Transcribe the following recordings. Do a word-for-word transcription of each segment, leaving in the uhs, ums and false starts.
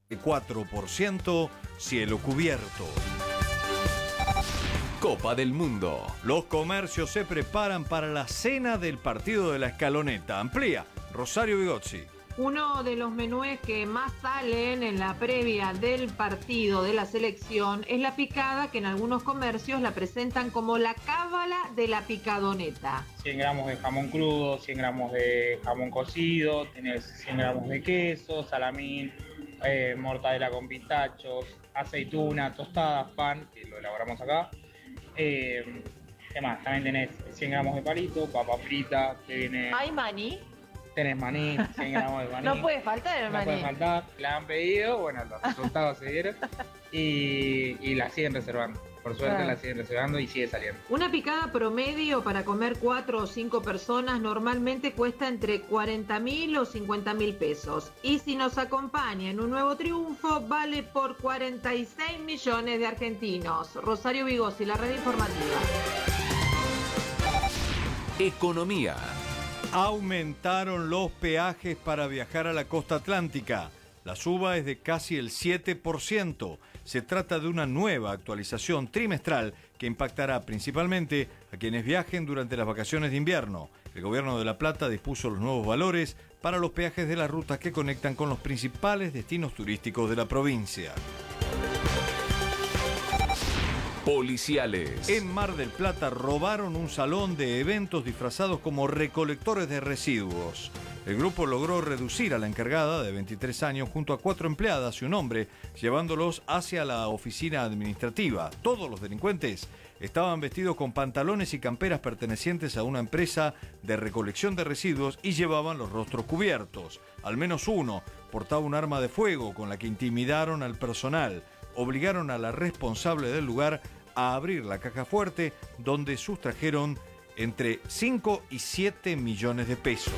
cuatro por ciento, cielo cubierto. Copa del Mundo. Los comercios se preparan para la cena del partido de la Escaloneta. Amplía Rosario Bigozzi. Uno de los menúes que más salen en la previa del partido de la selección es la picada, que en algunos comercios la presentan como la cábala de la picadoneta. cien gramos de jamón crudo, cien gramos de jamón cocido, tenés cien gramos de queso, salamín, eh, mortadela con pistachos, aceituna, tostadas, pan, que lo elaboramos acá. Eh, ¿Qué más? También tenés cien gramos de palito, papa frita, que viene... ¿Hay maní? Tenés maní, cien gramos de maní. No puede faltar el no maní. No puede faltar. La han pedido, bueno, los resultados se dieron y, y la siguen reservando. Por suerte Claro. la siguen reservando y sigue saliendo. Una picada promedio para comer cuatro o cinco personas normalmente cuesta entre cuarenta mil o cincuenta mil pesos. Y si nos acompaña en un nuevo triunfo, vale por cuarenta y seis millones de argentinos. Rosario Bigozzi, la red informativa. Economía. Aumentaron los peajes para viajar a la costa atlántica. La suba es de casi el siete por ciento. Se trata de una nueva actualización trimestral que impactará principalmente a quienes viajen durante las vacaciones de invierno. El Gobierno de La Plata dispuso los nuevos valores para los peajes de las rutas que conectan con los principales destinos turísticos de la provincia. Policiales. En Mar del Plata robaron un salón de eventos disfrazados como recolectores de residuos. El grupo logró reducir a la encargada, de veintitrés años, junto a cuatro empleadas y un hombre, llevándolos hacia la oficina administrativa. Todos los delincuentes estaban vestidos con pantalones y camperas pertenecientes a una empresa de recolección de residuos y llevaban los rostros cubiertos. Al menos uno portaba un arma de fuego con la que intimidaron al personal. Obligaron a la responsable del lugar a abrir la caja fuerte, donde sustrajeron entre cinco y siete millones de pesos.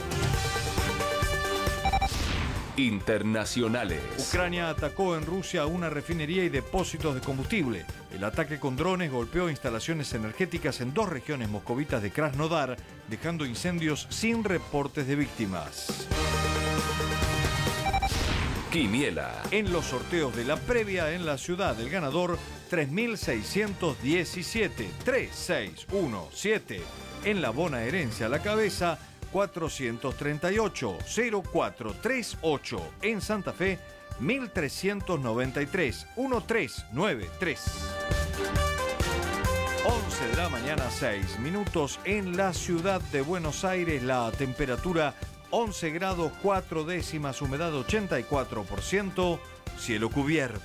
Internacionales. Ucrania atacó en Rusia una refinería y depósitos de combustible. El ataque con drones golpeó instalaciones energéticas en dos regiones moscovitas de Krasnodar, dejando incendios sin reportes de víctimas. Quiniela. En los sorteos de la previa en la ciudad, el ganador tres mil seiscientos diecisiete, tres seis uno siete. En la bonaerense a la cabeza, cuatrocientos treinta y ocho, cero cuatro tres ocho. En Santa Fe, mil trescientos noventa y tres, trece noventa y tres. once de la mañana, seis minutos. En la ciudad de Buenos Aires, la temperatura once grados cuatro décimas, humedad ochenta y cuatro por ciento, cielo cubierto.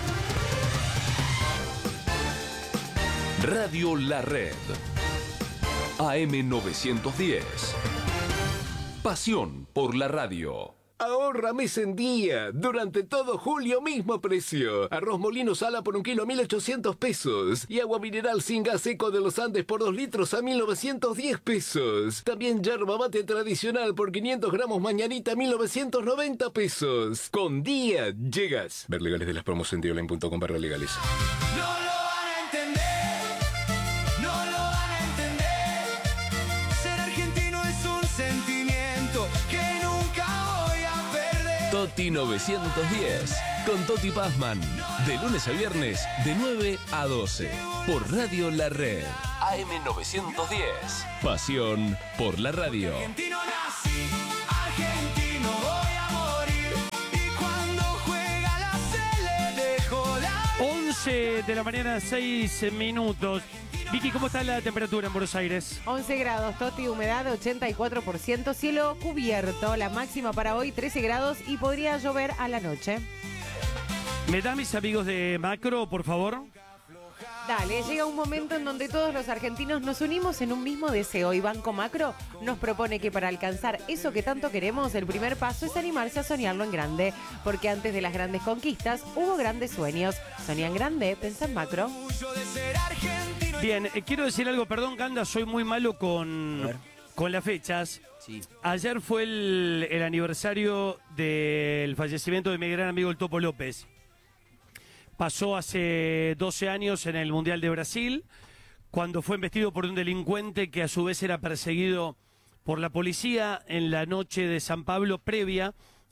Radio La Red. A M novecientos diez. Pasión por la radio. Ahorra mes en día. Durante todo julio, mismo precio. Arroz molino sala por un kilo a mil ochocientos pesos. Y agua mineral sin gas seco de los Andes por dos litros a mil novecientos diez pesos. También yerba mate tradicional por quinientos gramos mañanita a mil novecientos noventa pesos. Con día llegas. Ver legales de las promos en dioline punto com barra legales. No lo van a entender. No lo van a entender. Ser argentino es un sentimiento que nunca voy a perder. Toti novecientos diez. Con Toti Pazman. De lunes a viernes, de nueve a doce. Por Radio La Red. A M novecientos diez. Pasión por la radio. Argentino nací, argentino voy a morir. Y cuando juega la se le dejo la... once de la mañana, seis minutos. Vicky, ¿cómo está la temperatura en Buenos Aires? once grados, Toti, humedad ochenta y cuatro por ciento, cielo cubierto. La máxima para hoy trece grados y podría llover a la noche. ¿Me da mis amigos de Macro, por favor? Dale, llega un momento en donde todos los argentinos nos unimos en un mismo deseo y Banco Macro nos propone que para alcanzar eso que tanto queremos, el primer paso es animarse a soñarlo en grande, porque antes de las grandes conquistas hubo grandes sueños. Soña en grande, pensa en Macro. Bien, eh, quiero decir algo, perdón, Ganda, soy muy malo con, con las fechas. Sí. Ayer fue el, el aniversario del fallecimiento de mi gran amigo el Topo López. Pasó hace doce años en el Mundial de Brasil, cuando fue embestido por un delincuente que a su vez era perseguido por la policía en la noche de San Pablo previa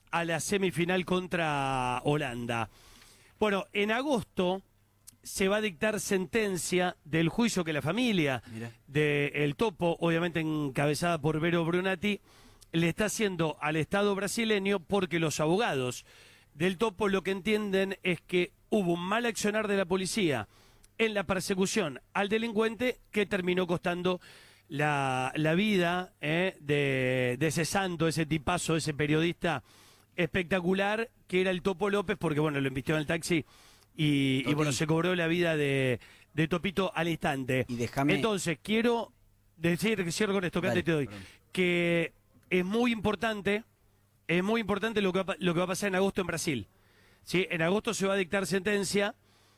a la semifinal contra Holanda. Bueno, en agosto se va a dictar sentencia del juicio que la familia del Topo, obviamente encabezada por Vero Brunati, le está haciendo al Estado brasileño, porque los abogados del Topo lo que entienden es que hubo un mal accionar de la policía en la persecución al delincuente que terminó costando la, la vida eh, de, de ese santo, ese tipazo, ese periodista espectacular que era el Topo López, porque bueno, lo embistió en el taxi y, y bueno, se cobró la vida de, de Topito al instante. Y déjame... Entonces, quiero decir, que cierro con esto, que antes te doy, perdón. que es muy importante, es muy importante lo que va, lo que va a pasar en agosto en Brasil. ¿Sí? En agosto se va a dictar sentencia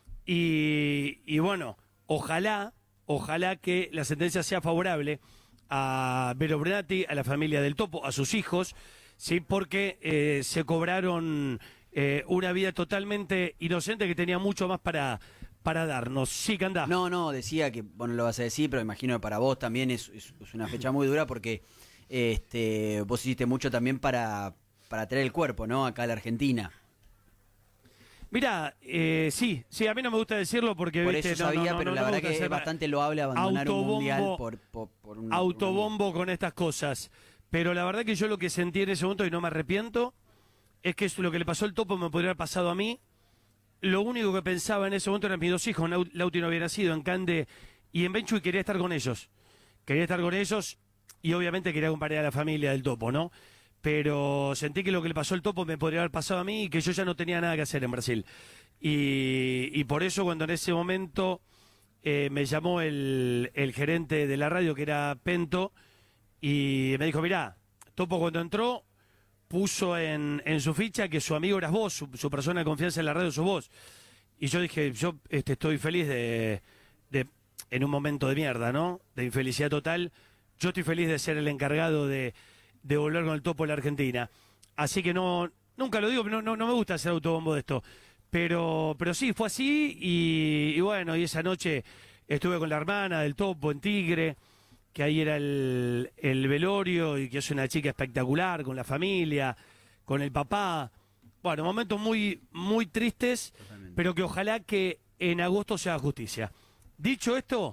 y, y bueno, ojalá, ojalá que la sentencia sea favorable a Vero Brunati, a la familia del Topo, a sus hijos, sí, porque eh, se cobraron eh, una vida totalmente inocente que tenía mucho más para, para darnos. Sí, Candá. No, no, decía que, bueno, lo vas a decir, pero imagino que para vos también es, es, es una fecha muy dura porque este, vos hiciste mucho también para, para traer el cuerpo, ¿no? Acá a la Argentina. Mira, eh, sí, sí, a mí no me gusta decirlo porque... Por ¿viste? eso no, sabía, no, pero no, la no verdad que es bastante loable abandonar autobombo, un mundial por, por, por un... Autobombo con estas cosas. Pero la verdad que yo lo que sentí en ese momento, y no me arrepiento, es que lo que le pasó al Topo me podría haber pasado a mí. Lo único que pensaba en ese momento eran mis dos hijos. Lauti no había nacido, en Cande y en Benchu, y quería estar con ellos. Quería estar con ellos y obviamente quería acompañar a la familia del Topo, ¿no? Pero sentí que lo que le pasó al Topo me podría haber pasado a mí y que yo ya no tenía nada que hacer en Brasil. Y, y por eso cuando en ese momento eh, me llamó el, el gerente de la radio, que era Pento, y me dijo, mirá, Topo cuando entró puso en, en su ficha que su amigo eras vos, su, su persona de confianza en la radio sos vos. Y yo dije, yo este, estoy feliz de, de, en un momento de mierda, ¿no? De infelicidad total, yo estoy feliz de ser el encargado de, de volver con el Topo a la Argentina. Así que no, nunca lo digo, no, no, no me gusta hacer autobombo de esto. Pero, pero sí, fue así y, y bueno, y esa noche estuve con la hermana del Topo en Tigre, que ahí era el, el velorio y que es una chica espectacular, con la familia, con el papá. Bueno, momentos muy, muy tristes, totalmente, pero que ojalá que en agosto se haga justicia. Dicho esto,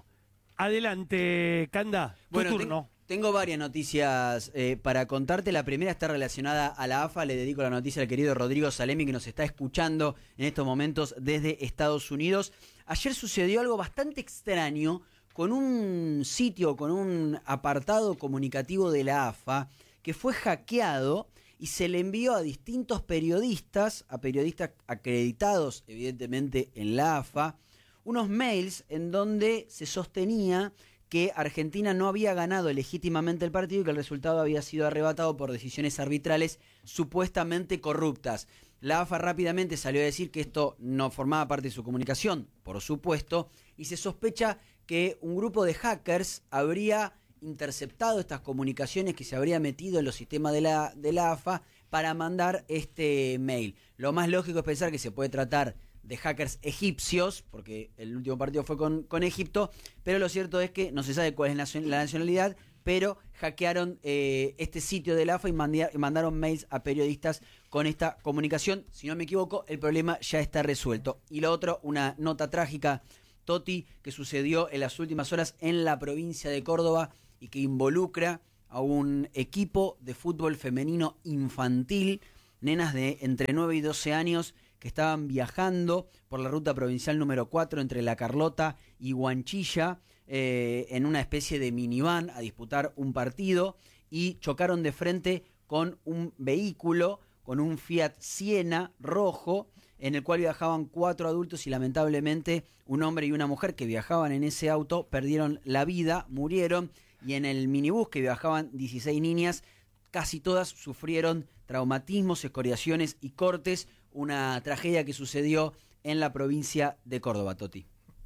adelante, Canda, tu bueno, turno. Te, tengo varias noticias eh, para contarte. La primera está relacionada a la A F A. Le dedico la noticia al querido Rodrigo Salemi, que nos está escuchando en estos momentos desde Estados Unidos. Ayer sucedió algo bastante extraño con un sitio, con un apartado comunicativo de la A F A, que fue hackeado y se le envió a distintos periodistas, a periodistas acreditados evidentemente en la A F A, unos mails en donde se sostenía que Argentina no había ganado legítimamente el partido y que el resultado había sido arrebatado por decisiones arbitrales supuestamente corruptas. La A F A rápidamente salió a decir que esto no formaba parte de su comunicación, por supuesto, y se sospecha que un grupo de hackers habría interceptado estas comunicaciones, que se habría metido en los sistemas de la, de la A F A para mandar este mail. Lo más lógico es pensar que se puede tratar de hackers egipcios, porque el último partido fue con, con Egipto, pero lo cierto es que no se sabe cuál es la nacionalidad, pero hackearon eh, este sitio de la A F A y, mandia, y mandaron mails a periodistas con esta comunicación. Si no me equivoco, el problema ya está resuelto. Y lo otro, una nota trágica, Toti, que sucedió en las últimas horas en la provincia de Córdoba y que involucra a un equipo de fútbol femenino infantil, nenas de entre nueve y doce años que estaban viajando por la ruta provincial número cuatro entre La Carlota y Huanchilla eh, en una especie de minivan a disputar un partido y chocaron de frente con un vehículo, con un Fiat Siena rojo, en el cual viajaban cuatro adultos y lamentablemente un hombre y una mujer que viajaban en ese auto perdieron la vida, murieron, y en el minibús que viajaban dieciséis niñas, casi todas sufrieron traumatismos, escoriaciones y cortes, una tragedia que sucedió en la provincia de Córdoba, Toti.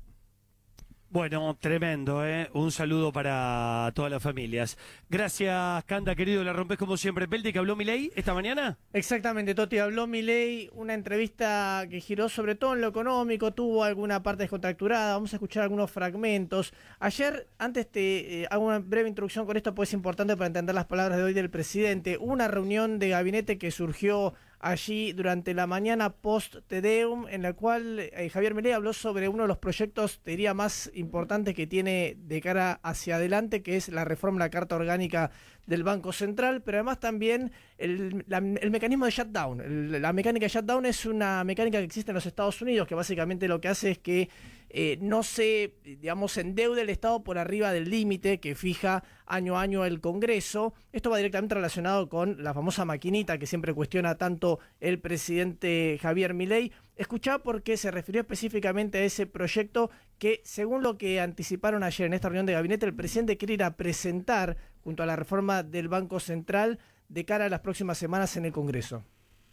Bueno, tremendo, ¿eh? Un saludo para todas las familias. Gracias, Canda, querido, la rompés como siempre. Pelti, que habló Milei esta mañana. Exactamente, Toti, habló Milei, una entrevista que giró sobre todo en lo económico, tuvo alguna parte descontracturada, vamos a escuchar algunos fragmentos. Ayer, antes te eh, hago una breve introducción con esto, pues es importante para entender las palabras de hoy del presidente. Hubo una reunión de gabinete que surgió allí durante la mañana post Te Deum, en la cual eh, Javier Milei habló sobre uno de los proyectos, te diría, más importantes que tiene de cara hacia adelante, que es la reforma de la Carta Orgánica del Banco Central, pero además también el, la, el mecanismo de shutdown. El, la mecánica de shutdown es una mecánica que existe en los Estados Unidos, que básicamente lo que hace es que eh, no se, digamos, endeude el Estado por arriba del límite que fija año a año el Congreso. Esto va directamente relacionado con la famosa maquinita que siempre cuestiona tanto el presidente Javier Milei. Escuchá porque se refirió específicamente a ese proyecto que, según lo que anticiparon ayer en esta reunión de gabinete, el presidente quiere ir a presentar junto a la reforma del Banco Central de cara a las próximas semanas en el Congreso.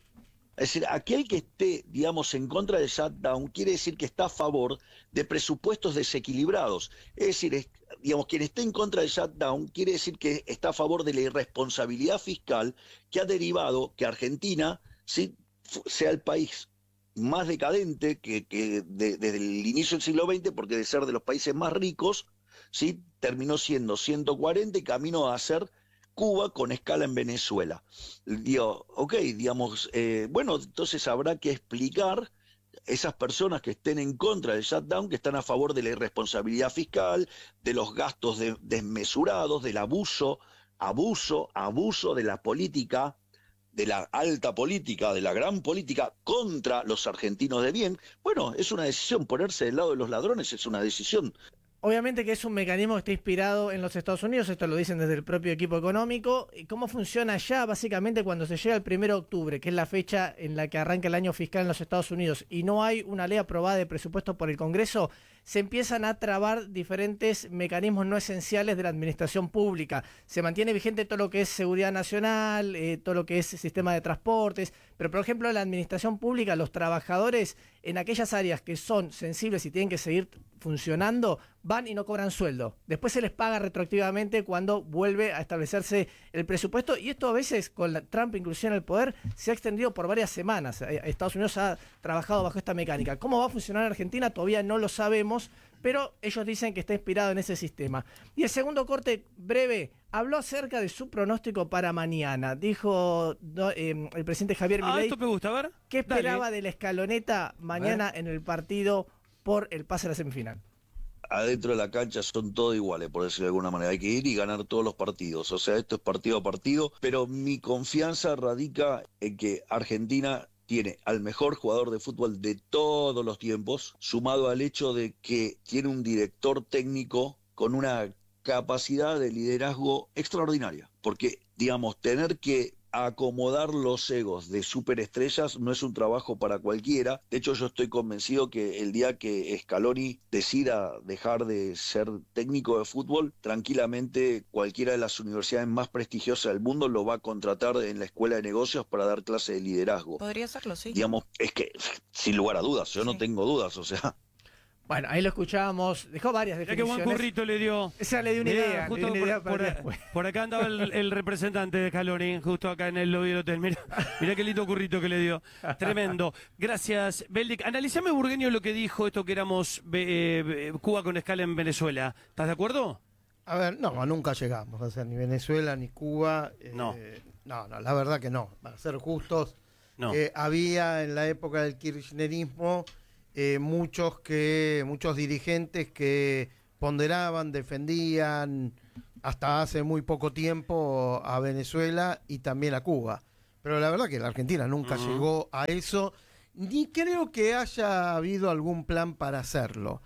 Es decir, aquel que esté, digamos, en contra del shutdown quiere decir que está a favor de presupuestos desequilibrados. Es decir, es, digamos, quien esté en contra del shutdown quiere decir que está a favor de la irresponsabilidad fiscal que ha derivado que Argentina, ¿sí?, sea el país más decadente que, que de, desde el inicio del siglo veinte, porque de ser de los países más ricos, ¿sí?, terminó siendo ciento cuarenta y camino a ser Cuba con escala en Venezuela. Digo, ok, digamos, eh, bueno, entonces habrá que explicar esas personas que estén en contra del shutdown, que están a favor de la irresponsabilidad fiscal, de los gastos de, desmesurados, del abuso, abuso, abuso de la política, de la alta política, de la gran política contra los argentinos de bien. Bueno, es una decisión, ponerse del lado de los ladrones es una decisión. Obviamente que es un mecanismo que está inspirado en los Estados Unidos, esto lo dicen desde el propio equipo económico. ¿Y cómo funciona allá? Básicamente cuando se llega el primero de octubre, que es la fecha en la que arranca el año fiscal en los Estados Unidos, y no hay una ley aprobada de presupuesto por el Congreso, se empiezan a trabar diferentes mecanismos no esenciales de la administración pública. Se mantiene vigente todo lo que es seguridad nacional, eh, todo lo que es sistema de transportes, pero por ejemplo la administración pública, los trabajadores en aquellas áreas que son sensibles y tienen que seguir funcionando, van y no cobran sueldo. Después se les paga retroactivamente cuando vuelve a establecerse el presupuesto, y esto a veces con la Trump inclusión en el poder se ha extendido por varias semanas. Estados Unidos ha trabajado bajo esta mecánica. ¿Cómo va a funcionar en Argentina? Todavía no lo sabemos, pero ellos dicen que está inspirado en ese sistema. Y el segundo corte breve habló acerca de su pronóstico para mañana. Dijo no, eh, el presidente Javier Milei, ah, esto me gusta, a ver. ¿qué esperaba Dale. de la escaloneta mañana en el partido por el pase a la semifinal? Adentro de la cancha son todos iguales, por decirlo de alguna manera. Hay que ir y ganar todos los partidos. O sea, esto es partido a partido, pero mi confianza radica en que Argentina tiene al mejor jugador de fútbol de todos los tiempos, sumado al hecho de que tiene un director técnico con una capacidad de liderazgo extraordinaria. Porque, digamos, tener que acomodar los egos de superestrellas no es un trabajo para cualquiera. De hecho, yo estoy convencido que el día que Scaloni decida dejar de ser técnico de fútbol, tranquilamente cualquiera de las universidades más prestigiosas del mundo lo va a contratar en la escuela de negocios para dar clase de liderazgo. Podría serlo, sí. Digamos, es que, sin lugar a dudas, yo Sí. no tengo dudas, o sea... Bueno, ahí lo escuchábamos, dejó varias Mirá qué definiciones. buen currito le dio. Esa le dio una Mirá, idea, le justo dio una idea por, para por- después. por acá andaba el, el representante de Scaloni, justo acá en el lobby del hotel. Mirá, mirá qué lindo currito que le dio. Tremendo. Gracias, Beldic. Analizame, Burgueño, lo que dijo esto que éramos eh, Cuba con escala en Venezuela. ¿Estás de acuerdo? A ver, no, nunca llegamos, o sea, ni Venezuela ni Cuba. eh, No. No, no, la verdad que no. Para ser justos, No. eh, había en la época del kirchnerismo eh, muchos que muchos dirigentes que ponderaban, defendían hasta hace muy poco tiempo a Venezuela y también a Cuba. Pero la verdad que la Argentina nunca Ujú. llegó a eso, ni creo que haya habido algún plan para hacerlo.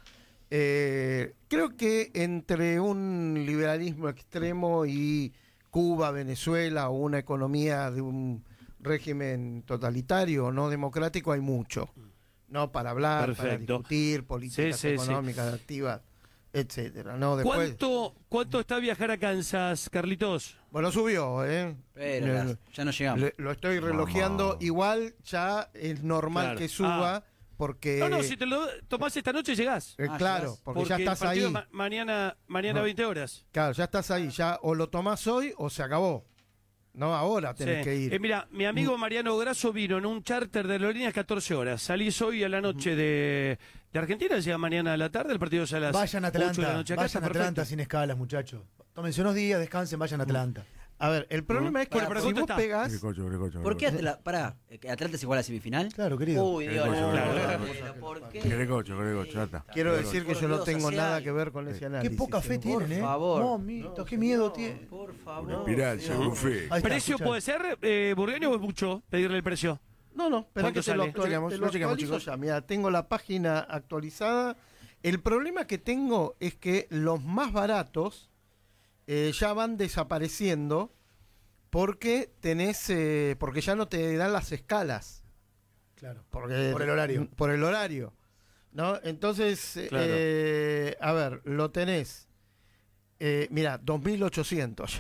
Eh, creo que entre un liberalismo extremo y Cuba, Venezuela o una economía de un régimen totalitario o no democrático hay mucho, ¿no? Para hablar, Perfecto. para discutir políticas Sí, sí, sí. económicas activas, etcétera, ¿no? Después, ¿Cuánto, ¿Cuánto está viajar a Kansas, Carlitos? bueno, subió, ¿eh? Pero Le- las- ya no llegamos. le- lo estoy relojeando. Mamá. Igual ya es normal Claro. que suba Ah. porque... No, no, si te lo tomás esta noche llegás. eh, Ah, claro, llegás. porque, Porque ya el estás partido ahí. es ma- mañana, mañana No. veinte horas. Claro, ya estás ahí. Ya o lo tomás hoy o se acabó. No, ahora tenés Sí. que ir. Eh, mira, mi amigo Mariano Grasso vino en un charter de aerolíneas catorce horas. Salís hoy a la noche de, de Argentina, llega mañana a la tarde, el partido es a las Vayan a ocho de la Atlanta, noche. Acá vayan está a Atlanta perfecto. sin escalas, muchachos. Tómense unos días, descansen, vayan a Atlanta. A ver, el problema es que Bueno, pero si ¿cuánto vos está? pegás... Grecocho, Grecocho, ¿Por qué Grecocho. Atlanta, pará, Atlanta se juega a la semifinal? Claro, querido. Uy, Dios, Grecocho, no, Grecocho, no, Grecocho. no, ¿por qué? Grecocho, Grecocho, ya está. Quiero Grecocho. decir que yo no tengo nada que ver con ese análisis. Qué poca fe ¿eh? tienen, ¿eh? Por favor. Momito, qué miedo tiene. Por favor. Pirancia, con fe. Ahí está, ¿Precio escuchá. puede ser, eh, Burgueño, o es mucho pedirle el precio? No, no, espera ¿Cuánto que te lo, sale? actual- Chequeamos, te lo lo chequeamos, actualizo chicos. ya. Mira, tengo la página actualizada. El problema que tengo es que los más baratos eh, ya van desapareciendo porque tenés, eh, porque ya no te dan las escalas. Claro. Porque, Por el horario. Por el horario. ¿No? Entonces, eh, Claro. eh, a ver, lo tenés. Eh, mira, dos mil ochocientos.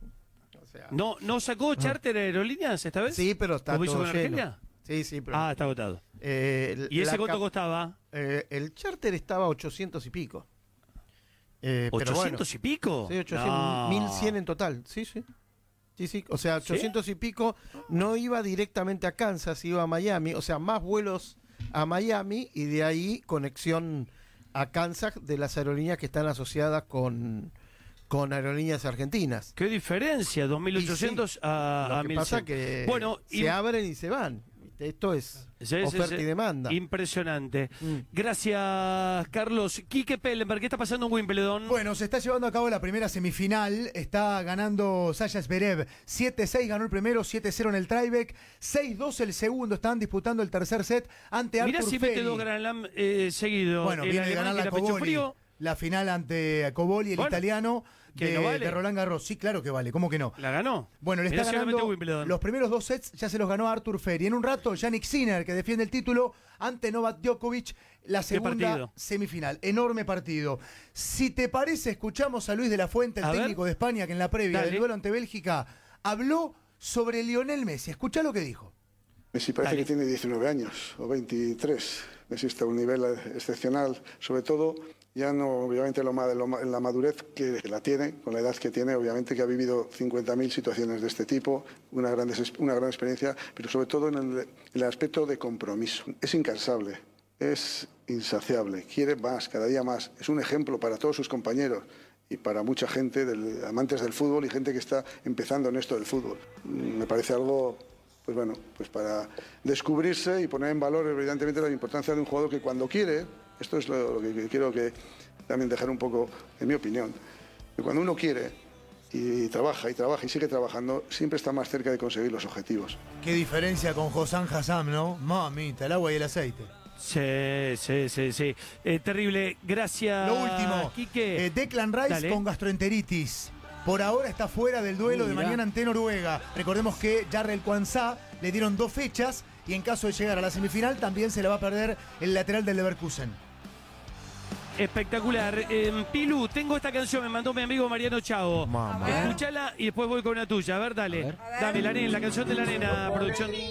O sea, ¿No, ¿No sacó charter aerolíneas esta vez? sí, pero está ¿Como hizo todo con lleno. Argelia? Sí, sí, pero Ah, está agotado. eh, ¿Y ese la cuánto cap- costaba? Eh, el charter estaba a ochocientos y pico. Eh, pero ¿ochocientos bueno, y pico? Sí, ochocientos, No. mil cien en total. Sí, sí. Sí, sí. O sea, ¿Sí? ochocientos y pico no iba directamente a Kansas, iba a Miami. O sea, más vuelos a Miami y de ahí conexión a Kansas de las aerolíneas que están asociadas con, con aerolíneas argentinas. ¿Qué diferencia? dos mil ochocientos Y sí, a, Lo a que mil pasa cien. que Bueno, se y- abren y se van. ¿Viste? Esto es Sí, sí, oferta sí. y demanda. Impresionante. Mm. Gracias, Carlos. Quique Pellenberg, ¿qué está pasando en Wimbledon? Bueno, se está llevando a cabo la primera semifinal. Está ganando Sasha Zverev. siete seis ganó el primero, siete cero en el tieback. seis dos el segundo. Están disputando el tercer set ante Mirá Arthur si mete Feli. dos Grand Slam eh, seguidos. Bueno, El viene de alemán ganar que la era pecho Coboli. frío. La final ante Coboli, el Bueno, italiano ¿que de, no vale? de Roland Garros. Sí, claro que vale. ¿Cómo que no? La ganó. Bueno, le Mirá está si ahora mete ganando Wimbledon. los primeros dos sets, ya se los ganó Arthur Feri. En un rato, Yannick Sinner, que defiende el título, ante Novak Djokovic, la segunda partido? semifinal. Enorme partido. Si te parece, escuchamos a Luis de la Fuente, el A ver. técnico de España, que en la previa Dale. del duelo ante Bélgica habló sobre Lionel Messi. Escuchá lo que dijo. Messi parece Dale. que tiene diecinueve años o veintitrés. Messi está a un nivel excepcional, sobre todo ya no obviamente lo, ma- lo ma- la madurez que la tiene, con la edad que tiene, obviamente que ha vivido cincuenta mil situaciones de este tipo, una gran, des- una gran experiencia, pero sobre todo en el, en el aspecto de compromiso. Es incansable, es insaciable, quiere más, cada día más. Es un ejemplo para todos sus compañeros y para mucha gente, del, amantes del fútbol y gente que está empezando en esto del fútbol. Mm, Me parece algo, pues bueno, pues para descubrirse y poner en valor evidentemente la importancia de un jugador que cuando quiere, esto es lo, lo que, que quiero que también dejar un poco, en mi opinión, que cuando uno quiere y trabaja y trabaja y sigue trabajando, siempre está más cerca de conseguir los objetivos. Qué diferencia con Hossam Hassam, ¿no? Mamita, el agua y el aceite. Sí, sí, sí, sí. Eh, terrible. Gracias, Lo último, Quique. eh, Declan Rice Dale. con gastroenteritis. Por ahora está fuera del duelo Uh, de mirá. mañana ante Noruega. Recordemos que Jarrell Kwanzaa le dieron dos fechas y en caso de llegar a la semifinal también se la va a perder el lateral del Leverkusen. Espectacular. Eh, Pilu, tengo esta canción, me mandó mi amigo Mariano Chavo. Mamá. Escuchala y después voy con una tuya. A ver, dale. A ver. Dame la nena, la canción de la nena, producción.